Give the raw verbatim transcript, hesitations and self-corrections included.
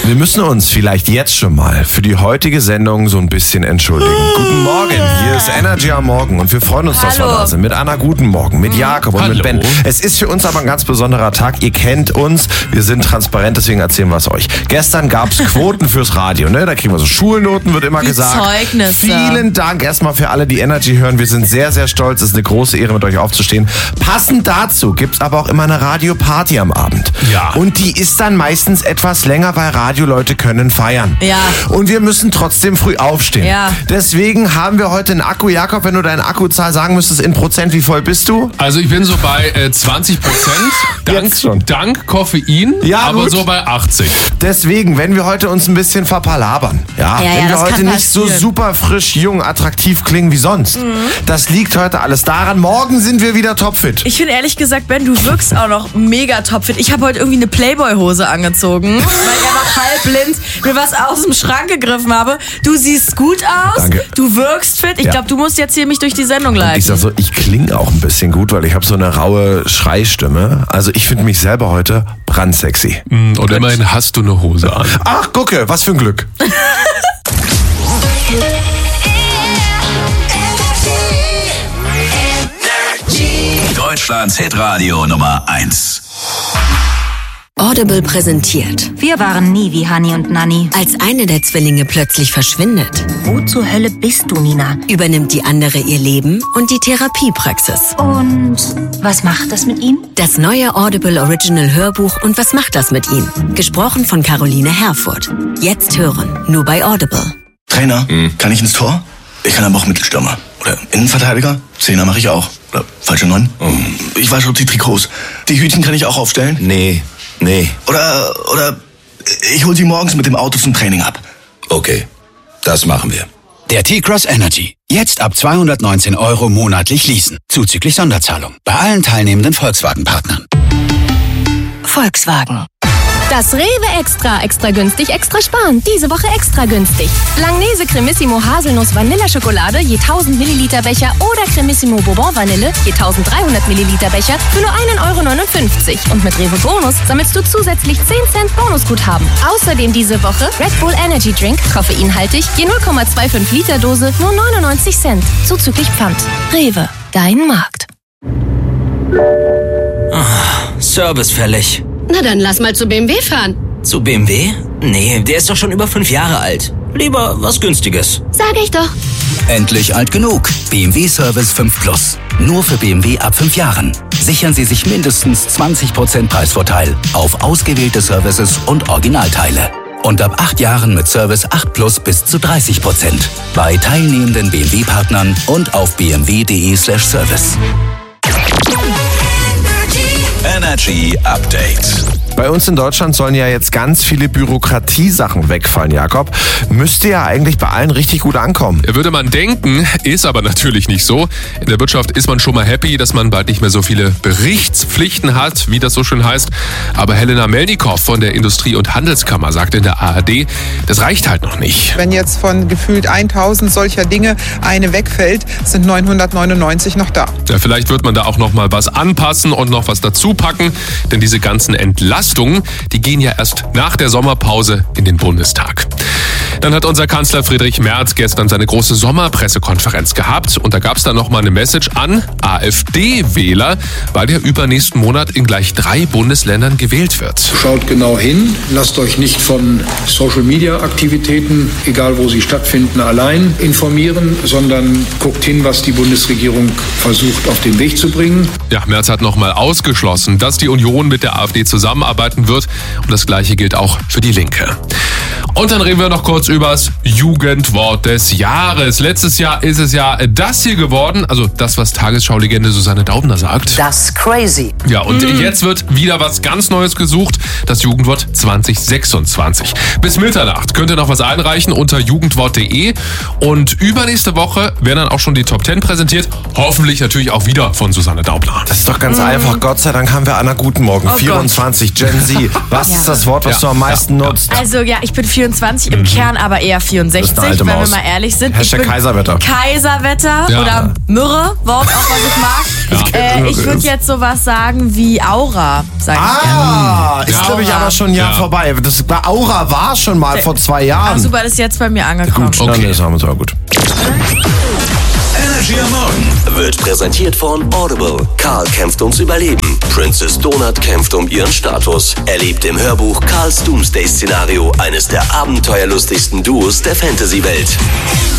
Wir müssen uns vielleicht jetzt schon mal für die heutige Sendung so ein bisschen entschuldigen. Guten Morgen, hier ist Energy am Morgen und wir freuen uns, dass wir da sind. Mit Anna, guten Morgen, mit Jakob und Hallo. mit Ben. Es ist für uns aber ein ganz besonderer Tag. Ihr kennt uns, wir sind transparent, deswegen erzählen wir es euch. Gestern gab es Quoten fürs Radio, ne? Da kriegen wir so Schulnoten, wird immer die gesagt. Zeugnisse. Vielen Dank erstmal für alle, die Energy hören. Wir sind sehr, sehr stolz. Es ist eine große Ehre, mit euch aufzustehen. Passend dazu gibt's aber auch immer eine Radioparty am Abend. Ja. Und die ist dann meistens etwas länger, weil Radioleute können feiern. Ja. Und wir müssen trotzdem früh aufstehen. Ja. Deswegen haben wir heute einen Akku. Jakob, wenn du deine Akkuzahl sagen müsstest in Prozent, wie voll bist du? Also ich bin so bei äh, zwanzig Prozent dank, Jetzt schon. dank Koffein, Ja, aber gut. so bei achtzig. Deswegen, wenn wir heute uns ein bisschen verpalabern, ja, Ja, ja, wenn wir das heute kann nicht so passieren. super frisch, jung, attraktiv klingen wie sonst, das liegt heute alles daran. Morgen sind wir wieder topfit. Ich finde ehrlich gesagt, Ben, du wirkst auch noch mega topfit. Ich habe heute irgendwie eine Playboy-Hose angezogen, weil ich einfach halb blind mir was aus dem Schrank gegriffen habe. Du siehst gut aus, Danke. du wirkst fit. Ich Ja. glaube, du musst jetzt hier mich durch die Sendung leiten. Ich sag so, ich klinge auch ein bisschen gut, weil ich habe so eine raue Schreistimme. Also ich finde mich selber heute brandsexy. Und immerhin hast du eine Hose an. Ach, gucke, was für ein Glück. Deutschlands Hitradio Nummer eins. Audible präsentiert, Wir waren nie wie Hani und Nanni. als eine der Zwillinge plötzlich verschwindet, Wo zur Hölle bist du, Nina? übernimmt die andere ihr Leben und die Therapiepraxis. Und was macht das mit ihm? Das neue Audible Original Hörbuch und was macht das mit ihm? Gesprochen von Caroline Herfurth. Jetzt hören, nur bei Audible. Trainer, kann ich ins Tor? Ich kann aber auch Mittelstürmer. Oder Innenverteidiger? Zehner mache ich auch. Oder falsche Neun? Ich wasche die Trikots. Die Hütchen kann ich auch aufstellen? Nee, nee. Oder, oder ich hol sie morgens mit dem Auto zum Training ab. Okay, das machen wir. Der T-Cross Energy. Jetzt ab zweihundertneunzehn Euro monatlich leasen. Zuzüglich Sonderzahlung. Bei allen teilnehmenden Volkswagen-Partnern. Volkswagen. Das Rewe Extra, extra günstig, extra sparen. Diese Woche extra günstig. Langnese Cremissimo Haselnuss Vanilleschokolade je tausend Milliliter Becher oder Cremissimo Bourbon Vanille je tausenddreihundert Milliliter Becher für nur ein Euro neunundfünfzig. Und mit Rewe Bonus sammelst du zusätzlich zehn Cent Bonusguthaben. Außerdem diese Woche Red Bull Energy Drink, koffeinhaltig, je null Komma fünfundzwanzig Liter Dose, nur neunundneunzig Cent. Zuzüglich Pfand. Rewe, dein Markt. Service fällig. Na dann lass mal zu B M W fahren. Zu B M W? Nee, der ist doch schon über fünf Jahre alt. Lieber was Günstiges. Sag ich doch. Endlich alt genug. B M W Service fünf Plus. Nur für B M W ab fünf Jahren. Sichern Sie sich mindestens zwanzig Prozent Preisvorteil auf ausgewählte Services und Originalteile. Und ab acht Jahren mit Service acht Plus bis zu dreißig Prozent. Bei teilnehmenden B M W-Partnern und auf b m w punkt d e slash service. Energy Update. Bei uns in Deutschland sollen ja jetzt ganz viele Bürokratiesachen wegfallen, Jakob. Müsste ja eigentlich bei allen richtig gut ankommen. Würde man denken, ist aber natürlich nicht so. In der Wirtschaft ist man schon mal happy, dass man bald nicht mehr so viele Berichtspflichten hat, wie das so schön heißt. Aber Helena Melnikow von der Industrie- und Handelskammer sagt in der A R D, das reicht halt noch nicht. Wenn jetzt von gefühlt tausend solcher Dinge eine wegfällt, sind neunhundertneunundneunzig noch da. Ja, vielleicht wird man da auch noch mal was anpassen und noch was dazu packen, denn diese ganzen Entlastungen, die gehen ja erst nach der Sommerpause in den Bundestag. Dann hat unser Kanzler Friedrich Merz gestern seine große Sommerpressekonferenz gehabt und da gab es dann noch mal eine Message an AfD-Wähler, weil der übernächsten Monat in gleich drei Bundesländern gewählt wird. Schaut genau hin, lasst euch nicht von Social-Media-Aktivitäten, egal wo sie stattfinden, allein informieren, sondern guckt hin, was die Bundesregierung versucht auf den Weg zu bringen. Ja, Merz hat noch mal ausgeschlossen, dass die Union mit der AfD zusammenarbeiten wird und das Gleiche gilt auch für die Linke. Und dann reden wir noch kurz übers Jugendwort des Jahres. Letztes Jahr ist es ja das hier geworden, also das, was Tagesschau-Legende Susanne Daubner sagt. Das crazy. Ja, und mhm. jetzt wird wieder was ganz Neues gesucht, das Jugendwort zwanzig sechsundzwanzig. Bis Mitternacht könnt ihr noch was einreichen unter jugendwort punkt de und übernächste Woche werden dann auch schon die Top zehn präsentiert, hoffentlich natürlich auch wieder von Susanne Daubner. Das ist doch ganz mhm. einfach, Gott sei Dank haben wir Anna Guten Morgen, oh vierundzwanzig, Gott. Gen Z. Was ja. ist das Wort, was ja. du am meisten ja. nutzt? Also ja, ich bin vierundzwanzig vierundzwanzig, im Kern aber eher vierundsechzig, Das ist eine alte wenn Maus. wir mal ehrlich sind. Hashtag Ich bin Kaiserwetter. Kaiserwetter Ja. oder Myrrhe, Wort auch, was ich mag. Ja. Äh, ich würde jetzt sowas sagen wie Aura, sag ich gerne. Ah, ist Ja. glaube ich aber schon ein Jahr Ja. vorbei. Das bei Aura war schon mal vor zwei Ach Jahren. super, das ist jetzt bei mir angekommen. Gut, Okay. dann ist es aber gut. Energy am Morgen Wird präsentiert von Audible. Karl kämpft ums Überleben. Princess Donut kämpft um ihren Status. Erlebt im Hörbuch Karls Doomsday-Szenario eines der abenteuerlustigsten Duos der Fantasy-Welt.